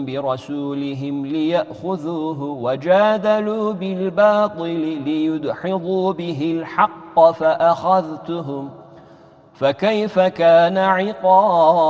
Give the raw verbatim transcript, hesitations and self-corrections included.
برسولهم ليأخذوه وجادلوا بالباطل ليدحضوا به الحق فأخذتهم فكيف كان عقاب